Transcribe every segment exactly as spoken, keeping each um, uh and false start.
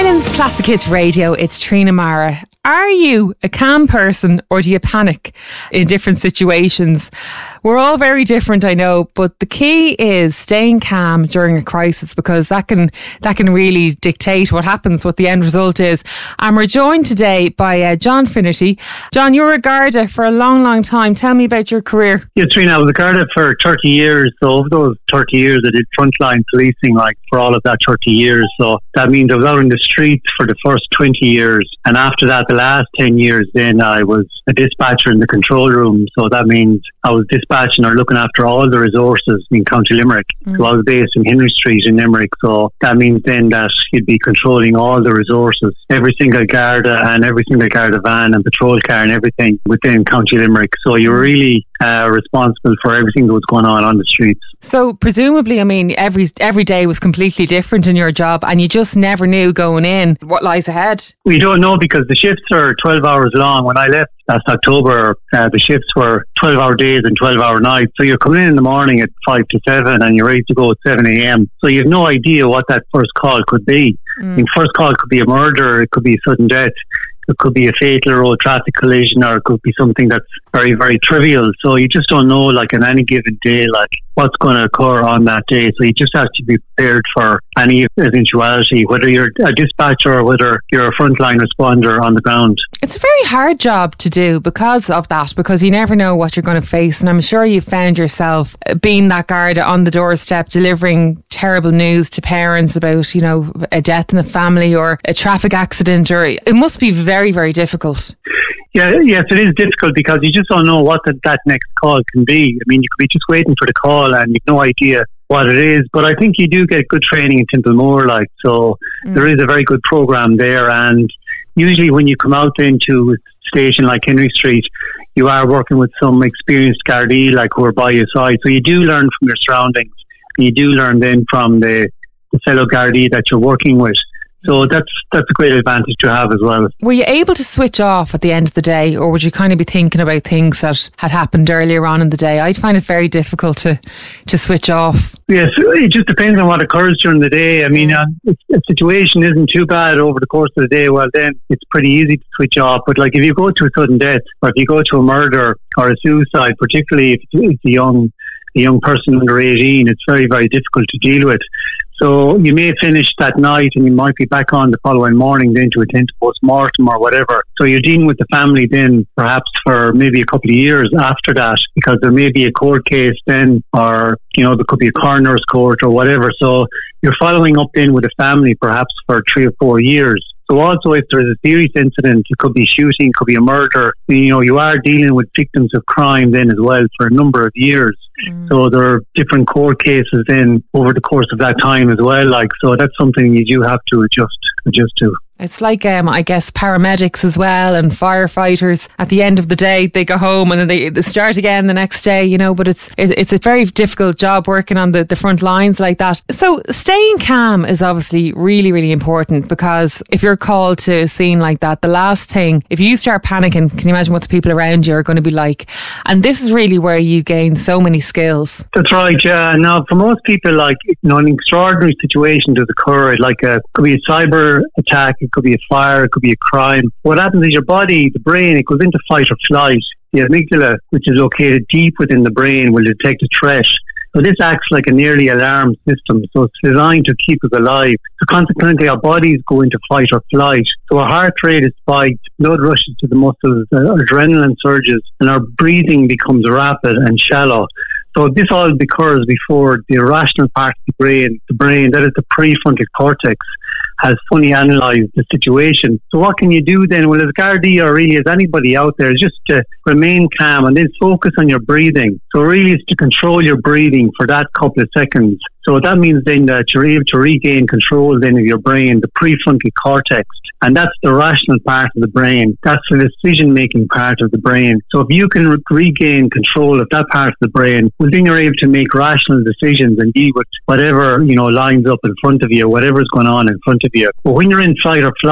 Ireland's Classic Hits Radio, it's Trina Mara. Are you a calm person or do you panic in different situations? We're all very different, I know, but the key is staying calm during a crisis, because that can that can really dictate what happens, what the end result is. And we're joined today by uh, John Finnerty. John, you were a Garda for a long, long time. Tell me about your career. Yeah, Trina, I was a Garda for thirty years. So over those thirty years, I did frontline policing, like for all of that thirty years. So that means I was out in the streets for the first twenty years. And after that, the last ten years, then I was a dispatcher in the control room. So that means I was dispatching or looking after all the resources in County Limerick. Mm. So I was based in Henry Street in Limerick. So that means then that you'd be controlling all the resources, every single Garda and every single Garda van and patrol car and everything within County Limerick. So you were really uh, responsible for everything that was going on on the streets. So presumably, I mean, every every day was completely different in your job, and you just never knew going in what lies ahead. We don't know, because the shifts are twelve hours long. When I left last October, uh, the shifts were twelve hour days and twelve hour nights. So you're coming in in the morning at five to seven and you're ready to go at seven a.m. So you have no idea what that first call could be. Mm. I mean, first call could be a murder, it could be a sudden death, it could be a fatal road traffic collision, or it could be something that's very, very trivial. So you just don't know, like, on any given day, like, what's going to occur on that day. So you just have to be prepared for any eventuality, whether you're a dispatcher or whether you're a frontline responder on the ground. It's a very hard job to do because of that, because you never know what you're going to face. And I'm sure you've found yourself being that Garda on the doorstep, delivering terrible news to parents about, you know, a death in the family or a traffic accident, or it must be very, very difficult. Yeah, yes, it is difficult, because you just don't know what the, that next call can be. I mean, you could be just waiting for the call and you've no idea what it is. But I think you do get good training in Templemore, like, so mm. there is a very good programme there. And usually when you come out into a station like Henry Street, you are working with some experienced Gardaí, like, who are by your side. So you do learn from your surroundings. And you do learn then from the, the fellow Gardaí that you're working with. So that's that's a great advantage to have as well. Were you able to switch off at the end of the day, or would you kind of be thinking about things that had happened earlier on in the day? I'd find it very difficult to, to switch off. Yes, it just depends on what occurs during the day. I mean, uh, if a situation isn't too bad over the course of the day, well, then it's pretty easy to switch off. But like, if you go to a sudden death, or if you go to a murder or a suicide, particularly if it's a young a young person under eighteen, it's very, very difficult to deal with. So you may finish that night and you might be back on the following morning then to attend to post-mortem or whatever. So you're dealing with the family then perhaps for maybe a couple of years after that, because there may be a court case then, or, you know, there could be a coroner's court or whatever. So you're following up then with a family perhaps for three or four years. So also, if there's a serious incident, it could be shooting, could be a murder, you know, you are dealing with victims of crime then as well for a number of years. Mm. So there are different court cases then over the course of that time as well. Like, so that's something you do have to adjust, adjust to. It's like, um, I guess, paramedics as well, and firefighters. At the end of the day, they go home and then they, they start again the next day, you know, but it's it's a very difficult job working on the, the front lines like that. So staying calm is obviously really, really important, because if you're called to a scene like that, the last thing, if you start panicking, can you imagine what the people around you are going to be like? And this is really where you gain so many skills. That's right, yeah. Now, for most people, like, you know, an extraordinary situation does occur, like a, could be a cyber attack, it could be a fire, it could be a crime. What happens is your body, the brain, it goes into fight or flight. The amygdala, which is located deep within the brain, will detect a threat. So this acts like an early alarm system. So it's designed to keep us alive. So consequently, our bodies go into fight or flight. So our heart rate is spiked, blood rushes to the muscles, uh, adrenaline surges, and our breathing becomes rapid and shallow. So this all occurs before the irrational part of the brain, the brain, that is the prefrontal cortex, has fully analysed the situation. So what can you do then? Well, as Gardaí or really as anybody out there, is just to remain calm and then focus on your breathing. So really it's to control your breathing for that couple of seconds. So that means then that you're able to regain control then of your brain, the prefrontal cortex. And that's the rational part of the brain. That's the decision-making part of the brain. So if you can re- regain control of that part of the brain, well, then you're able to make rational decisions and deal with whatever, you know, lines up in front of you, whatever's going on in front of you. But when you're in fight or flight,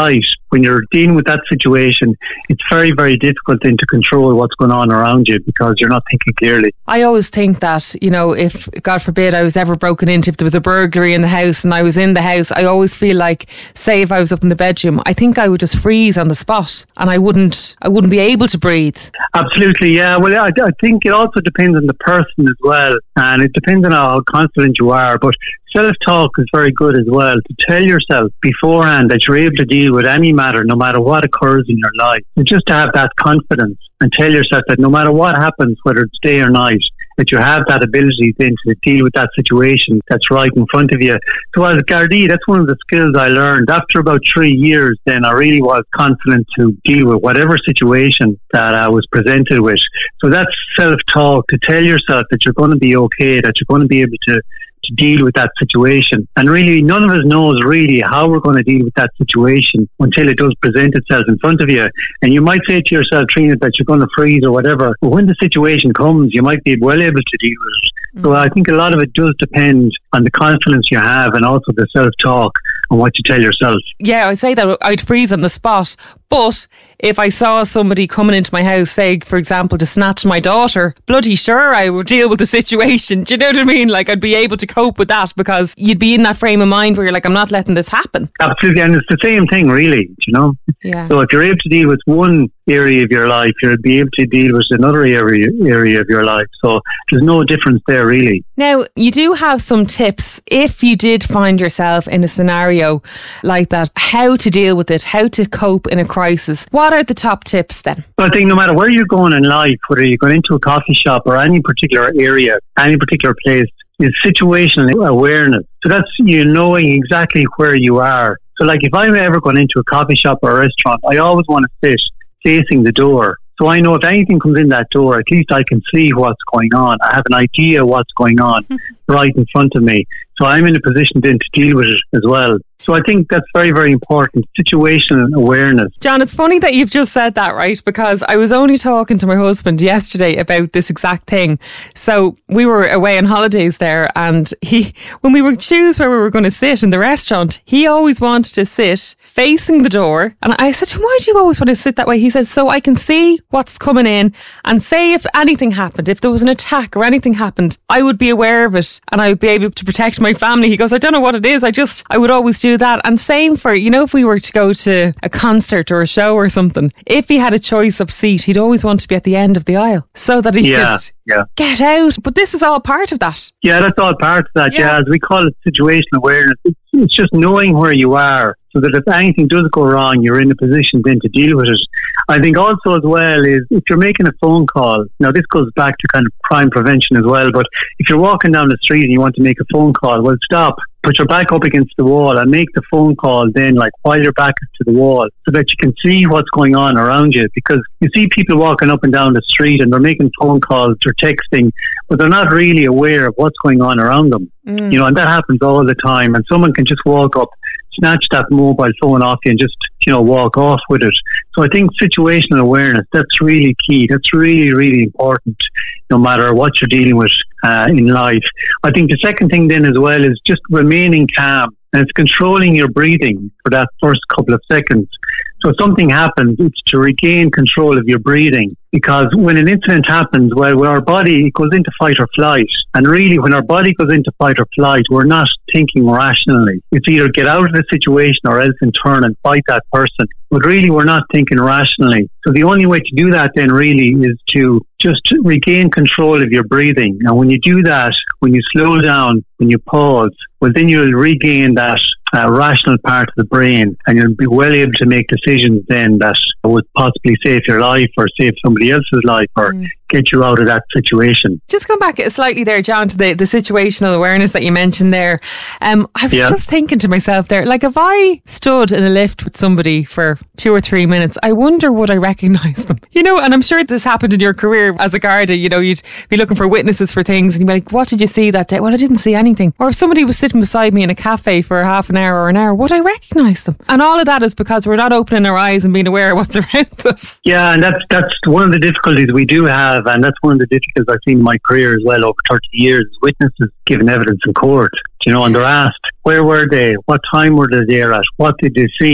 when you're dealing with that situation, it's very, very difficult then to control what's going on around you because you're not thinking clearly. I always think that, you know, if, God forbid, I was ever broken into, if there was a burglary in the house and I was in the house, I always feel like, say if I was up in the bedroom, I think I would just freeze on the spot and I wouldn't I wouldn't be able to breathe. Absolutely, yeah. Well, I, I think it also depends on the person as well, and it depends on how confident you are, but self-talk is very good as well, to tell yourself beforehand that you're able to deal with any matter, no matter what occurs in your life. And just to have that confidence and tell yourself that no matter what happens, whether it's day or night, that you have that ability then to deal with that situation that's right in front of you. So as Gardaí, that's one of the skills I learned. After about three years, then I really was confident to deal with whatever situation that I was presented with. So that's self-talk, to tell yourself that you're going to be okay, that you're going to be able to to deal with that situation. And really, none of us knows really how we're going to deal with that situation until it does present itself in front of you. And you might say to yourself, Trina, that you're going to freeze or whatever, but when the situation comes, you might be well able to deal with it. Mm. So I think a lot of it does depend on the confidence you have and also the self-talk and what you tell yourself. Yeah, I'd say that I'd freeze on the spot, but if I saw somebody coming into my house, say, for example, to snatch my daughter, bloody sure I would deal with the situation. Do you know what I mean? Like, I'd be able to cope with that because you'd be in that frame of mind where you're like, I'm not letting this happen. Absolutely, and it's the same thing, really, you know? Yeah. So if you're able to deal with one area of your life, you'll be able to deal with another area area of your life. So there's no difference there, really. Now, you do have some tips if you did find yourself in a scenario like that, how to deal with it, how to cope in a crisis. What are the top tips then? Well, I think no matter where you're going in life, whether you're going into a coffee shop or any particular area, any particular place, is situational awareness. So that's you knowing exactly where you are. So like if I'm ever going into a coffee shop or a restaurant, I always want to sit facing the door. So I know if anything comes in that door, at least I can see what's going on. I have an idea what's going on right in front of me. So I'm in a position then to deal with it as well. So I think that's very, very important. Situational awareness. John, it's funny that you've just said that, right? Because I was only talking to my husband yesterday about this exact thing. So we were away on holidays there, and he, when we would choose where we were going to sit in the restaurant, he always wanted to sit facing the door. And I said, why do you always want to sit that way? He said, so I can see what's coming in, and say if anything happened, if there was an attack or anything happened, I would be aware of it and I would be able to protect my family. He goes, I don't know what it is. I just, I would always do that. And same for, you know, if we were to go to a concert or a show or something, if he had a choice of seat, he'd always want to be at the end of the aisle so that he yeah, could yeah. get out. But this is all part of that. Yeah, that's all part of that. Yeah, Yeah. as we call it, situational awareness. It's, it's just knowing where you are so that if anything does go wrong, you're in a position then to deal with it. I think also as well is if you're making a phone call, now this goes back to kind of crime prevention as well, but if you're walking down the street and you want to make a phone call, well, stop. Put your back up against the wall and make the phone call then, like while your back is to the wall, so that you can see what's going on around you. Because you see people walking up and down the street and they're making phone calls or texting, but they're not really aware of what's going on around them. Mm. You know, and that happens all the time. And someone can just walk up, snatch that mobile phone off you and just, you know, walk off with it. So I think situational awareness, that's really key. That's really, really important, no matter what you're dealing with uh, in life. I think the second thing then as well is just remaining calm. And it's controlling your breathing for that first couple of seconds. So if something happens, it's to regain control of your breathing. Because when an incident happens, well, when our body goes into fight or flight, and really when our body goes into fight or flight, we're not thinking rationally. It's either get out of the situation or else in turn and fight that person. But really we're not thinking rationally. So the only way to do that then really is to just regain control of your breathing. And when you do that, when you slow down, when you pause, well then you'll regain that uh, rational part of the brain, and you'll be well able to make decisions then that would possibly save your life or save somebody else's life or mm. get you out of that situation. Just come back slightly there, John, to the, the situational awareness that you mentioned there. Um, I was yeah. just thinking to myself there, like if I stood in a lift with somebody for two or three minutes, I wonder would I recognise them? You know, and I'm sure this happened in your career as a Garda. You know, you'd be looking for witnesses for things and you'd be like, what did you see that day? Well, I didn't see anything. Or if somebody was sitting beside me in a cafe for half an hour or an hour, would I recognise them? And all of that is because we're not opening our eyes and being aware of what's around us. Yeah, and that's that's one of the difficulties we do have, and that's one of the difficulties I've seen in my career as well over thirty years. Witnesses giving evidence in court, you know, and they're asked, where were they? What time were they there at? What did they see?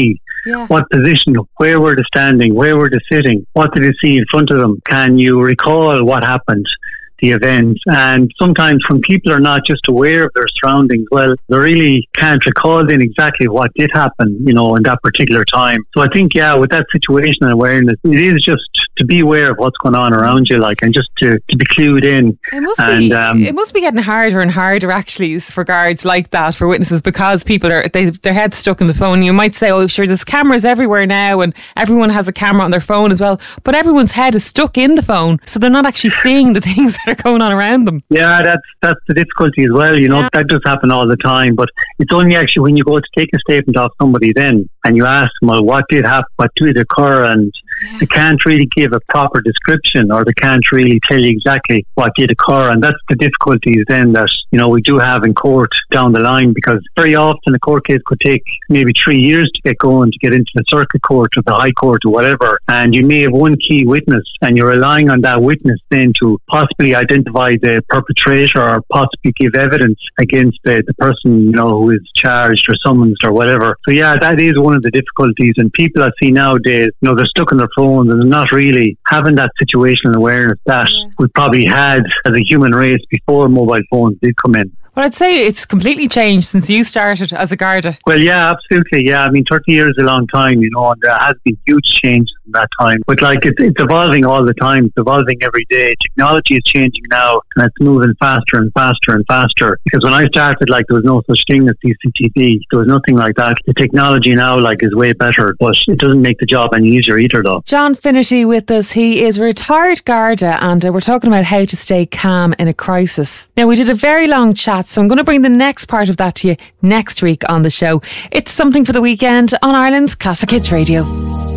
Yeah. What position, where were they standing, where were they sitting, what did they see in front of them? Can you recall what happened? The event. And sometimes when people are not just aware of their surroundings, well, they really can't recall then exactly what did happen, you know, in that particular time. So I think, yeah, with that situational awareness, it is just to be aware of what's going on around you, like, and just to, to be clued in. It must and, be um, it must be getting harder and harder actually for guards like that, for witnesses, because people are they their heads stuck in the phone. You might say, oh sure, there's cameras everywhere now and everyone has a camera on their phone as well, but everyone's head is stuck in the phone, so they're not actually seeing the things that are going on around them. Yeah, that's that's the difficulty as well, you know. Yeah. That does happen all the time, but it's only actually when you go to take a statement off somebody then and you ask them, well, what did happen, what did occur, and yeah. they can't really give a proper description, or they can't really tell you exactly what did occur, and that's the difficulties then that, you know, we do have in court down the line, because very often a court case could take maybe three years to get going, to get into the circuit court or the high court or whatever, and you may have one key witness and you're relying on that witness then to possibly identify the perpetrator or possibly give evidence against the, the person, you know, who is charged or summoned or whatever. So yeah, that is one of the difficulties, and people I see nowadays, you know, they're stuck on their phones and they're not really having that situational awareness that yeah. we probably had as a human race before mobile phones did come in. Well, I'd say it's completely changed since you started as a Garda. Well, yeah, absolutely. Yeah, I mean, thirty years is a long time, you know, and there has been huge changes in that time. But like, it's, it's evolving all the time. It's evolving every day. Technology is changing now, and it's moving faster and faster and faster. Because when I started, like, there was no such thing as C C T V. There was nothing like that. The technology now, like, is way better, but it doesn't make the job any easier either, though. John Finnerty with us. He is a retired Garda, and uh, we're talking about how to stay calm in a crisis. Now, we did a very long chat, so I'm going to bring the next part of that to you next week on the show. It's Something for the Weekend on Ireland's Classic Hits Radio.